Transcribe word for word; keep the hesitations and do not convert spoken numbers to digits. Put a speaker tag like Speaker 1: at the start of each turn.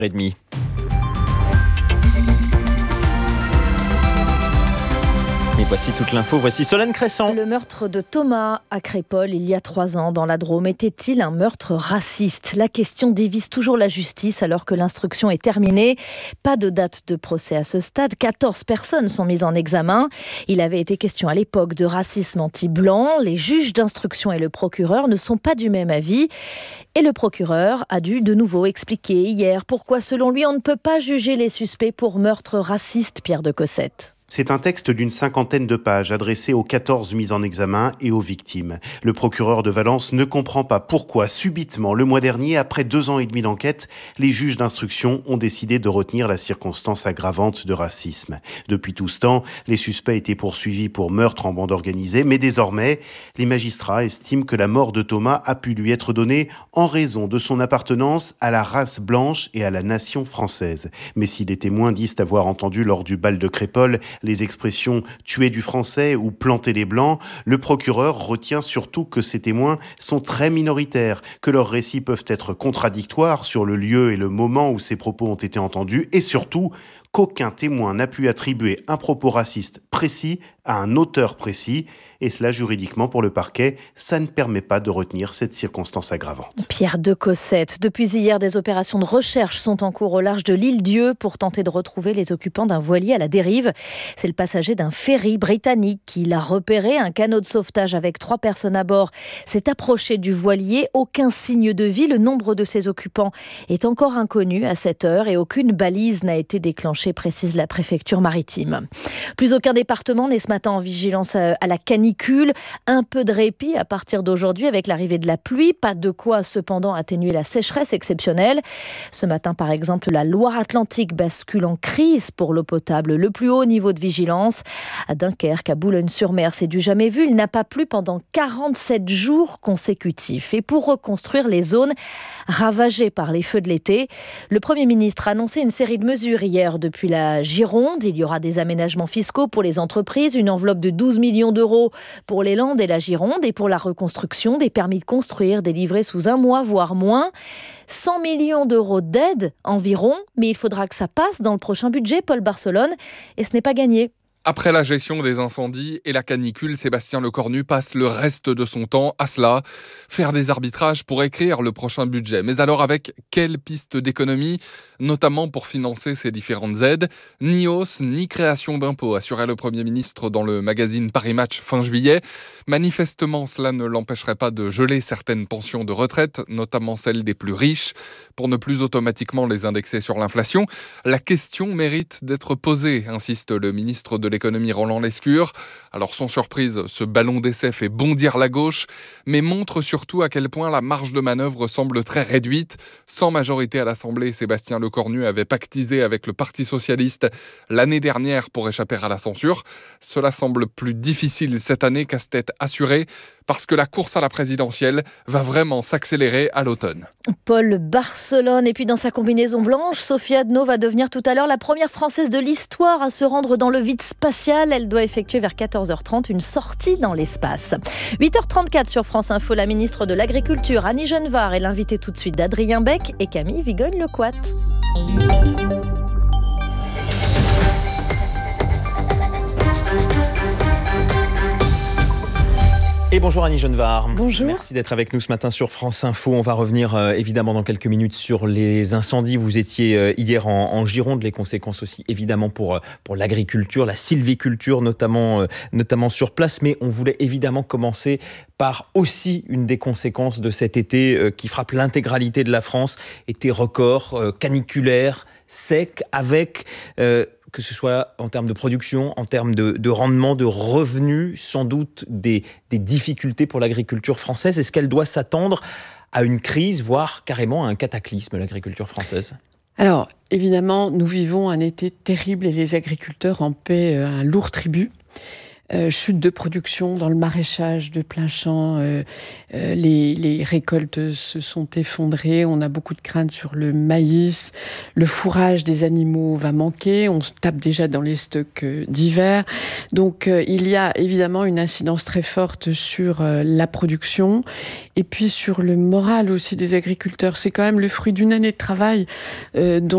Speaker 1: trente. Et voici toute l'info, voici Solène Crescent.
Speaker 2: Le meurtre de Thomas à Crépol il y a trois ans dans la Drôme était-il un meurtre raciste ? La question divise toujours la justice alors que l'instruction est terminée. Pas de date de procès à ce stade. quatorze personnes sont mises en examen. Il avait été question à l'époque de racisme anti-blanc. Les juges d'instruction et le procureur ne sont pas du même avis. Et le procureur a dû de nouveau expliquer hier pourquoi selon lui on ne peut pas juger les suspects pour meurtre raciste, Pierre de Cossette.
Speaker 3: C'est un texte d'une cinquantaine de pages adressé aux quatorze mises en examen et aux victimes. Le procureur de Valence ne comprend pas pourquoi, subitement, le mois dernier, après deux ans et demi d'enquête, les juges d'instruction ont décidé de retenir la circonstance aggravante de racisme. Depuis tout ce temps, les suspects étaient poursuivis pour meurtre en bande organisée, mais désormais, les magistrats estiment que la mort de Thomas a pu lui être donnée en raison de son appartenance à la race blanche et à la nation française. Mais si les témoins disent avoir entendu lors du bal de Crépol les expressions « tuer du français » ou « planter les blancs », le procureur retient surtout que ces témoins sont très minoritaires, que leurs récits peuvent être contradictoires sur le lieu et le moment où ces propos ont été entendus, et surtout qu'aucun témoin n'a pu attribuer un propos raciste précis à un auteur précis. Et cela, juridiquement, pour le parquet, ça ne permet pas de retenir cette circonstance aggravante.
Speaker 2: Pierre de Cossette. Depuis hier, des opérations de recherche sont en cours au large de l'île Dieu pour tenter de retrouver les occupants d'un voilier à la dérive. C'est le passager d'un ferry britannique qui l'a repéré. Un canot de sauvetage avec trois personnes à bord s'est approché du voilier. Aucun signe de vie. Le nombre de ses occupants est encore inconnu à cette heure et aucune balise n'a été déclenchée, précise la préfecture maritime. Plus aucun département n'est ce matin en vigilance à la canicule. Un peu de répit à partir d'aujourd'hui avec l'arrivée de la pluie. Pas de quoi cependant atténuer la sécheresse exceptionnelle. Ce matin, par exemple, la Loire-Atlantique bascule en crise pour l'eau potable. Le plus haut niveau de vigilance à Dunkerque, à Boulogne-sur-Mer, c'est du jamais vu. Il n'a pas plu pendant quarante-sept jours consécutifs. Et pour reconstruire les zones ravagées par les feux de l'été, le Premier ministre a annoncé une série de mesures hier depuis la Gironde. Il y aura des aménagements fiscaux pour les entreprises, une enveloppe de douze millions d'euros pour les Landes et la Gironde et pour la reconstruction, des permis de construire délivrés sous un mois, voire moins. cent millions d'euros d'aide environ, mais il faudra que ça passe dans le prochain budget, Paul Barcelone, et ce n'est pas gagné.
Speaker 4: Après la gestion des incendies et la canicule, Sébastien Lecornu passe le reste de son temps à cela, faire des arbitrages pour écrire le prochain budget. Mais alors avec quelle piste d'économie, notamment pour financer ces différentes aides ? Ni hausse, ni création d'impôts, assurait le Premier ministre dans le magazine Paris Match fin juillet. Manifestement, cela ne l'empêcherait pas de geler certaines pensions de retraite, notamment celles des plus riches, pour ne plus automatiquement les indexer sur l'inflation. La question mérite d'être posée, insiste le ministre de l'économie Roland Lescure. Alors sans surprise, ce ballon d'essai fait bondir la gauche, mais montre surtout à quel point la marge de manœuvre semble très réduite. Sans majorité à l'Assemblée, Sébastien Lecornu avait pactisé avec le Parti socialiste l'année dernière pour échapper à la censure. Cela semble plus difficile cette année, casse-tête assuré, parce que la course à la présidentielle va vraiment s'accélérer à l'automne.
Speaker 2: Paul Barcelone, et puis dans sa combinaison blanche, Sophie Adno va devenir tout à l'heure la première Française de l'histoire à se rendre dans le vide spatial. Elle doit effectuer vers quatorze heures trente une sortie dans l'espace. huit heures trente-quatre sur France Info, la ministre de l'Agriculture, Annie Genevard, est l'invitée tout de suite d'Adrien Beck et Camille Vigogne-Lecoat.
Speaker 1: Et bonjour Annie Genevard.
Speaker 2: Bonjour.
Speaker 1: Merci d'être avec nous ce matin sur France Info. On va revenir euh, évidemment dans quelques minutes sur les incendies. Vous étiez euh, hier en, en Gironde, les conséquences aussi évidemment pour, euh, pour l'agriculture, la sylviculture notamment, euh, notamment sur place. Mais on voulait évidemment commencer par aussi une des conséquences de cet été euh, qui frappe l'intégralité de la France. Été record, euh, caniculaire, sec, avec... Euh, que ce soit en termes de production, en termes de, de rendement, de revenus, sans doute des, des difficultés pour l'agriculture française. Est-ce qu'elle doit s'attendre à une crise, voire carrément à un cataclysme, l'agriculture française ?
Speaker 5: Alors, évidemment, nous vivons un été terrible et les agriculteurs en paient un lourd tribut. euh, chute de production dans le maraîchage de plein champ, euh, euh, les, les récoltes se sont effondrées, on a beaucoup de craintes sur le maïs, le fourrage des animaux va manquer, on se tape déjà dans les stocks euh, d'hiver. Donc euh, il y a évidemment une incidence très forte sur euh, la production et puis sur le moral aussi des agriculteurs. C'est quand même le fruit d'une année de travail euh, dont